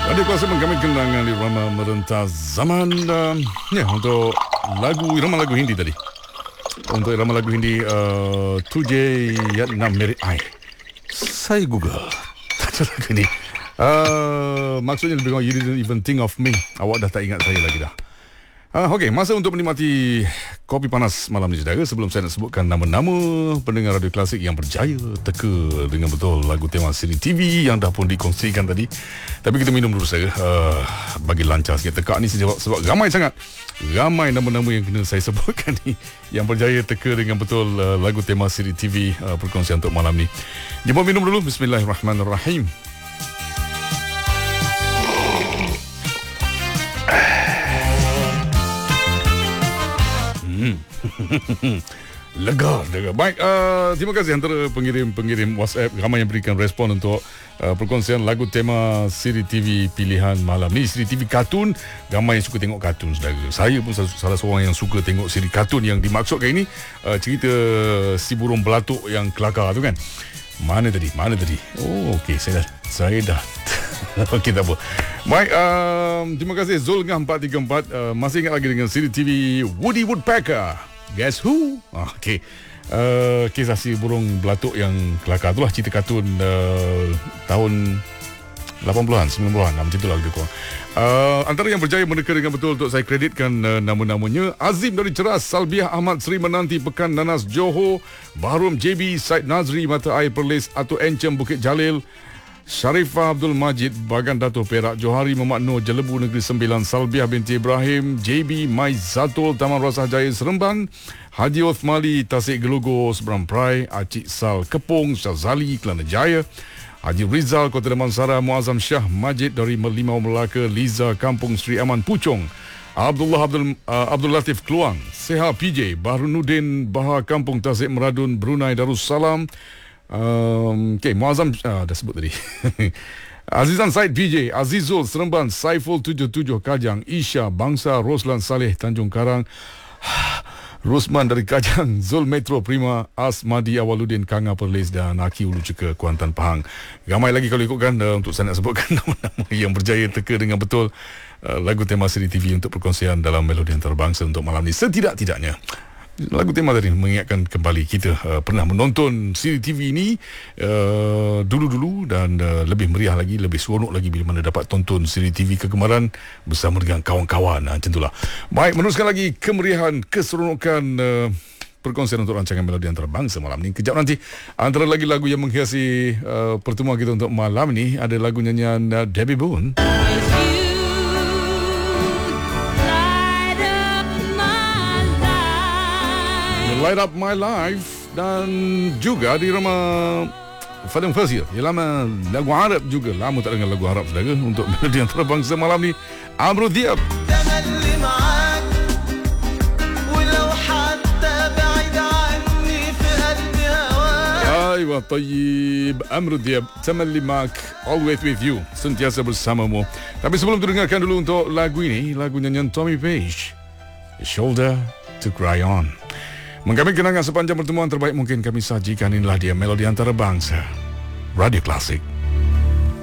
Adik kelas kami kenangan di Rama Merentas Zaman. Untuk irama lagu Hindi tadi. Untuk irama lagu Hindi Tujhe Yatna Mere Aaye. Saya Google tak ada lagu ni. Maksudnya lebih kurang You didn't even think of me. Awak dah tak ingat saya lagi dah. Okey, masa untuk menikmati kopi panas malam ni saudara. Sebelum saya nak sebutkan nama-nama pendengar radio klasik yang berjaya teka dengan betul lagu tema siri TV yang dah pun dikongsikan tadi. Tapi kita minum dulu saudara, bagi lancar sikit teka ni sebab ramai sangat. Ramai nama-nama yang kena saya sebutkan ni yang berjaya teka dengan betul lagu tema siri TV perkongsian untuk malam ni. Jom minum dulu. Bismillahirrahmanirrahim. Lega. Baik, terima kasih antara pengirim WhatsApp. Ramai yang berikan respon untuk perkongsian lagu tema siri TV pilihan malam ni. Siri TV kartun. Ramai yang suka tengok kartun saudara. Saya pun salah seorang yang suka tengok siri kartun. Yang dimaksudkan ini cerita si burung belatuk yang kelakar tu kan. Mana tadi? Oh, okey, saya dah okey, tak apa. Baik, terima kasih Zulngah 434. Masih ingat lagi dengan siri TV Woody Woodpecker. Guess who? Okey. Kisah si burung belatuk yang kelakar itulah cerita kartun tahun 80-an, 90-an, macam itulah lebih kurang. Antara yang berjaya meneka dengan betul untuk saya kreditkan nama-namanya: Azim dari Ceras, Salbiah Ahmad Sri Menanti Pekan Nanas Johor, Bahrum JB, Said Nazri Mata Air Perlis, Atu Encem Bukit Jalil, Sharifah Abdul Majid Bagan Dato' Perak, Johari Muhammad Nur Jelebu Negeri Sembilan, Salbiah binti Ibrahim, JB Maizatul Taman Rasah Jaya Seremban, Haji Uthmali Tasik Gelugo Seberang Prai, Acik Sal Kepung Syazali Kelana Jaya, Haji Rizal Kota Damansara, Muazzam Syah Majid dari Merlimau Melaka, Liza Kampung Sri Aman Puchong, Abdullah Abdul Latif Keluang, Seha PJ, Bahrunuddin Bahar Kampung Tasik Meradun, Brunei Darussalam. Okay, Muazzam dah sebut tadi. Azizan Said PJ, Azizul Seremban, Saiful 77 Kajang, Isha Bangsa, Roslan Saleh Tanjung Karang, Rusman dari Kajang, Zul Metro Prima, Asmadi Awaludin Kanga Perlis dan Aki Ulu Ceka Kuantan Pahang. Ramai lagi kalau ikutkan untuk saya nak sebutkan nama-nama yang berjaya teka dengan betul lagu tema siri TV untuk perkongsian dalam Melodi Antarabangsa untuk malam ni. Setidak-tidaknya lagu tema tadi mengingatkan kembali kita pernah menonton siri TV ini dulu-dulu dan lebih meriah lagi, lebih seronok lagi bila mana dapat tonton siri TV kegemaran bersama dengan kawan-kawan. Macam itulah. Baik, meneruskan lagi kemeriahan, keseronokan perkongsian untuk rancangan Melodi Antarabangsa malam ni. Kejap nanti, antara lagi lagu yang menghiasi pertemuan kita untuk malam ni ada lagu nyanyian Debbie Boone, Light Up My Life, dan juga di irama Fadhim Fazil. Lama lagu Arab juga. Lama tak dengar lagu Arab saudara. Untuk Melodi Antarabangsa malam ni, Amru Diab. Aywa tayyib, Amru Diab, Tamalli Mak, Always With You, sentiasa bersamamu. Tapi sebelum itu dengarkan dulu untuk lagu ini, lagu nyanyian Tommy Page, Shoulder to Cry On. Menggamit kenangan sepanjang pertemuan terbaik mungkin kami sajikan. Inilah dia Melodi Antarabangsa Radio Klasik.